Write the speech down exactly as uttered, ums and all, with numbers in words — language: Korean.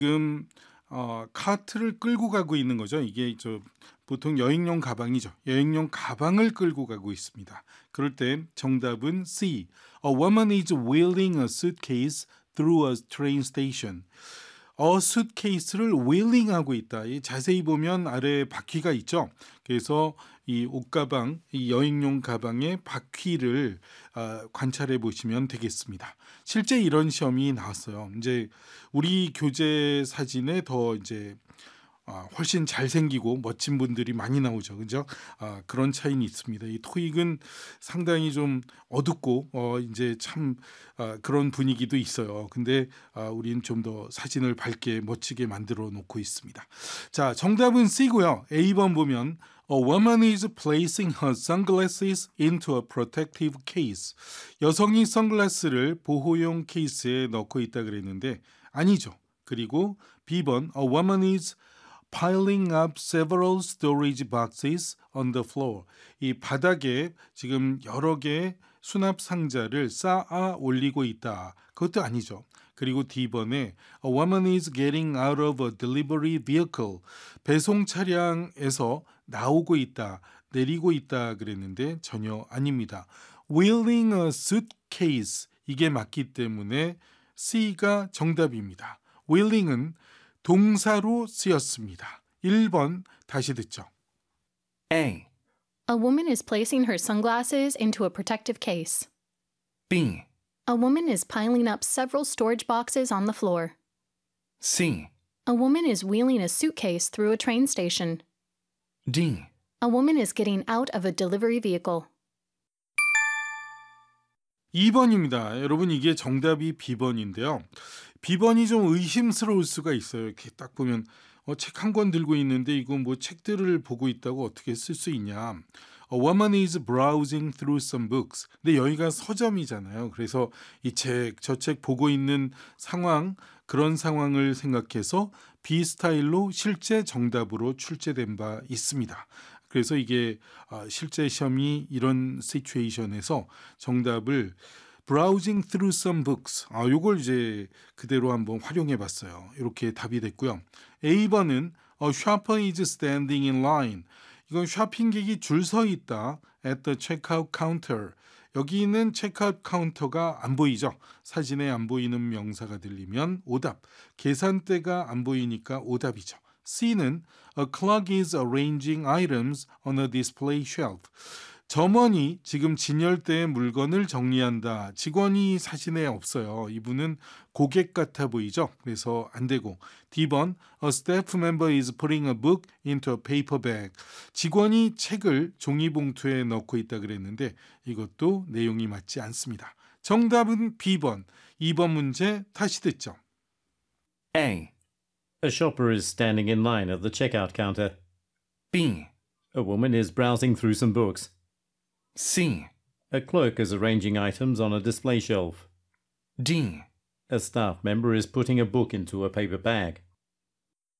지금 어 카트를 끌고 가고 있는 거죠. 이게 저 보통 여행용 가방이죠. 여행용 가방을 끌고 가고 있습니다. 그럴 때 정답은 C. A woman is wheeling a suitcase through a train station. 어 수트케이스를 wheeling하고 있다. 이 자세히 보면 아래에 바퀴가 있죠. 그래서 이 옷가방, 이 여행용 가방의 바퀴를 아, 관찰해 보시면 되겠습니다. 실제 이런 시험이 나왔어요. 이제 우리 교재 사진에 더 이제 아, 훨씬 잘생기고 멋진 분들이 많이 나오죠. 그죠? 아, 그런 차이는 있습니다. 이 토익은 상당히 좀 어둡고 어, 이제 참 아, 그런 분위기도 있어요. 근데 아, 우린 좀 더 사진을 밝게 멋지게 만들어 놓고 있습니다. 자, 정답은 C고요. A번 보면 A woman is placing her sunglasses into a protective case. 여성이 선글라스를 보호용 케이스에 넣고 있다 그랬는데 아니죠. 그리고 B번 A woman is piling up several storage boxes on the floor. 이 바닥에 지금 여러 개의 수납 상자를 쌓아 올리고 있다. 그것도 아니죠. 그리고 D번에 A woman is getting out of a delivery vehicle. 배송 차량에서 나오고 있다, 내리고 있다 그랬는데 전혀 아닙니다. Wheeling a suitcase. 이게 맞기 때문에 C가 정답입니다. Wheeling은 동사로 쓰였습니다. 일 번 다시 듣죠. A, A woman is placing her sunglasses into a protective case. B, A woman is piling up several storage boxes on the floor. C, A woman is wheeling a suitcase through a train station. D. A woman is getting out of a delivery vehicle. 이 번입니다. 여러분 이게 정답이 B번인데요. B번이 좀 의심스러울 수가 있어요. 이렇게 딱 보면 어, 책 한 권 들고 있는데 이거 뭐 책들을 보고 있다고 어떻게 쓸 수 있냐. A woman is browsing through some books. 근데 여기가 서점이잖아요. 그래서 이 책, 저 책 보고 있는 상황, 그런 상황을 생각해서 B 스타일로 실제 정답으로 출제된 바 있습니다. 그래서 이게 실제 시험이 이런 시츄에이션에서 정답을 browsing through some books. 아, 요걸 이제 그대로 한번 활용해 봤어요. 이렇게 답이 됐고요. A번은 A shopper is standing in line. 이건 쇼핑객이 줄 서 있다. At the checkout counter. 여기는 체크아웃 카운터가 안 보이죠. 사진에 안 보이는 명사가 들리면 오답. 계산대가 안 보이니까 오답이죠. C는 A clerk is arranging items on a display shelf. 점원이 지금 진열대에 물건을 정리한다. 직원이 사진에 없어요. 이분은 고객 같아 보이죠. 그래서 안 되고. D번 A staff member is putting a book into a paper bag. 직원이 책을 종이봉투에 넣고 있다 그랬는데 이것도 내용이 맞지 않습니다. 정답은 B번. 이 번 문제 다시 듣죠. A, A shopper is standing in line at the checkout counter. B, A woman is browsing through some books. C, A clerk is arranging items on a display shelf. D. A staff member is putting a book into a paper bag.